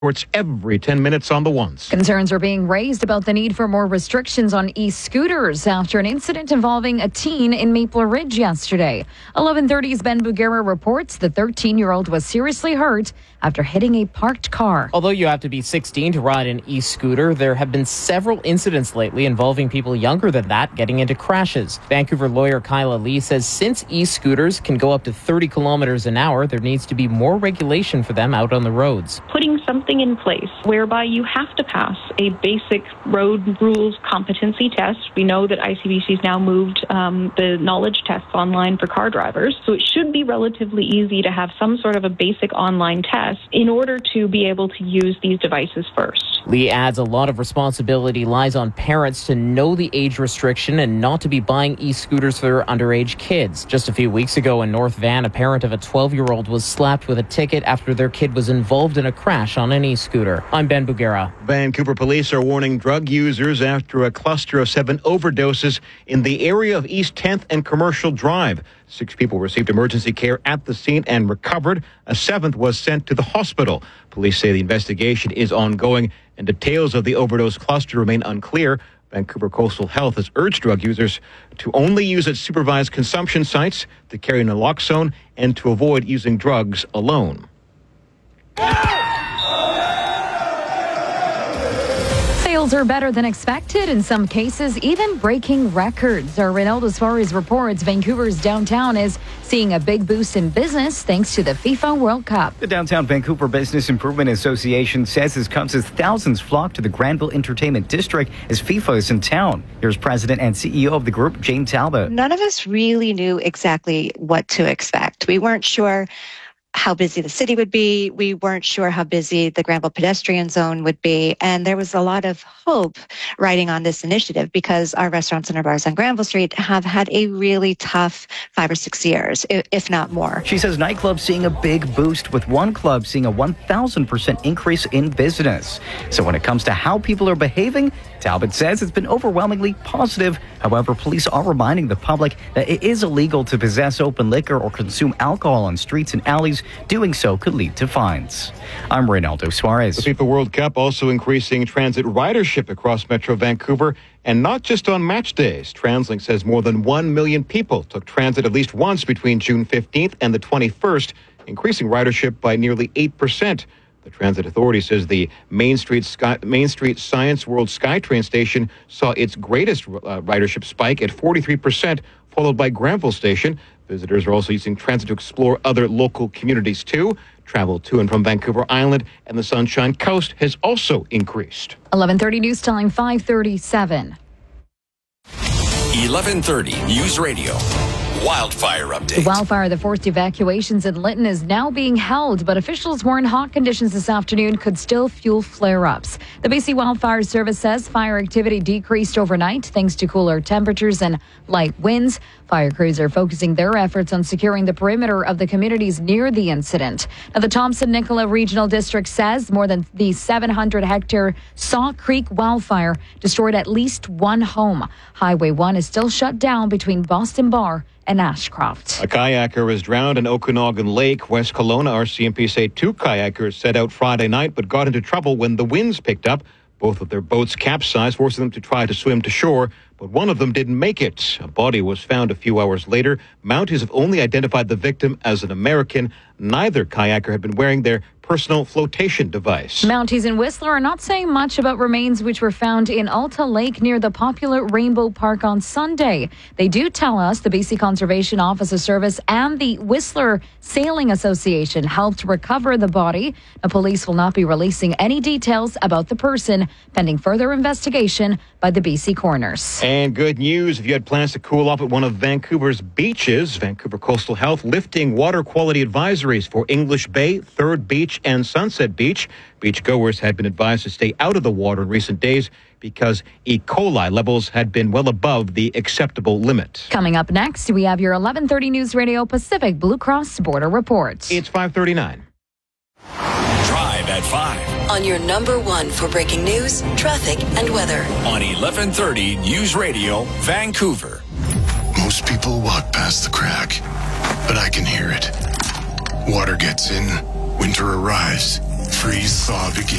reports every 10 minutes on the ones. Concerns are being raised about the need for more restrictions on e-scooters after an incident involving a teen in Maple Ridge yesterday. 11:30's Ben Bugera reports the 13-year-old was seriously hurt after hitting a parked car. Although you have to be 16 to ride an e-scooter, there have been several incidents lately involving people younger than that getting into crashes. Vancouver lawyer Kyla Lee says since e-scooters can go up to 30 kilometers an hour, there needs to be more regulation for them out on the roads. Putting something in place whereby you have to pass a basic road rules competency test. We know that ICBC has now moved the knowledge tests online for car drivers, so it should be relatively easy to have some sort of a basic online test in order to be able to use these devices first. Lee adds a lot of responsibility lies on parents to know the age restriction and not to be buying e-scooters for underage kids. Just a few weeks ago in North Van, a parent of a 12-year-old was slapped with a ticket after their kid was involved in a crash on an e-scooter. I'm Ben Bugera. Vancouver police are warning drug users after a cluster of 7 overdoses in the area of East 10th and Commercial Drive. 6 people received emergency care at the scene and recovered. A 7th was sent to the hospital. Police say the investigation is ongoing and details of the overdose cluster remain unclear. Vancouver Coastal Health has urged drug users to only use at supervised consumption sites, to carry naloxone, and to avoid using drugs alone. Sales are better than expected, in some cases even breaking records. Our Reynaldo Suarez reports Vancouver's downtown is seeing a big boost in business thanks to the FIFA World Cup. The Downtown Vancouver Business Improvement Association says this comes as thousands flock to the Granville Entertainment District as FIFA is in town. Here's President and CEO of the group, Jane Talbot. None of us really knew exactly what to expect. We weren't sure how busy the city would be. We weren't sure how busy the Granville pedestrian zone would be. And there was a lot of hope riding on this initiative because our restaurants and our bars on Granville Street have had a really tough 5 or 6 years, if not more. She says nightclubs seeing a big boost, with one club seeing a 1,000% increase in business. So when it comes to how people are behaving, Talbot says it's been overwhelmingly positive. However, police are reminding the public that it is illegal to possess open liquor or consume alcohol on streets and alleys. Doing so could lead to fines. I'm Reynaldo Suarez. The FIFA World Cup also increasing transit ridership across Metro Vancouver, and not just on match days. TransLink says more than 1 million people took transit at least once between June 15th and the 21st, increasing ridership by nearly 8%. The Transit Authority says the Main Street Science World SkyTrain station saw its greatest ridership spike at 43%, followed by Granville Station. Visitors are also using transit to explore other local communities too. Travel to and from Vancouver Island and the Sunshine Coast has also increased. 11:30 news time, 5:37. 11:30 News Radio. Wildfire update. The wildfire that forced evacuations in Lytton is now being held, but officials warn hot conditions this afternoon could still fuel flare-ups. The BC Wildfire Service says fire activity decreased overnight thanks to cooler temperatures and light winds. Fire crews are focusing their efforts on securing the perimeter of the communities near the incident. Now, the Thompson-Nicola Regional District says more than the 700-hectare Saw Creek wildfire destroyed at least one home. Highway 1 is still shut down between Boston Bar and Ashcroft. A kayaker was drowned in Okanagan Lake, West Kelowna. RCMP say 2 kayakers set out Friday night but got into trouble when the winds picked up. Both of their boats capsized, forcing them to try to swim to shore, but one of them didn't make it. A body was found a few hours later. Mounties have only identified the victim as an American. Neither kayaker had been wearing their personal flotation device. Mounties in Whistler are not saying much about remains which were found in Alta Lake near the popular Rainbow Park on Sunday. They do tell us the BC Conservation Officer Service and the Whistler Sailing Association helped recover the body. The police will not be releasing any details about the person, pending further investigation by the BC coroners. And good news, if you had plans to cool off at one of Vancouver's beaches, Vancouver Coastal Health lifting water quality advisories for English Bay, Third Beach, and Sunset Beach. Beachgoers had been advised to stay out of the water in recent days because E. coli levels had been well above the acceptable limit. Coming up next, we have your 11:30 News Radio Pacific Blue Cross Border Report. It's 5:39. Drive at 5. On your number 1 for breaking news, traffic, and weather. On 11:30 News Radio, Vancouver. Most people walk past the crack, but I can hear it. Water gets in, winter arrives, freeze thaw begin.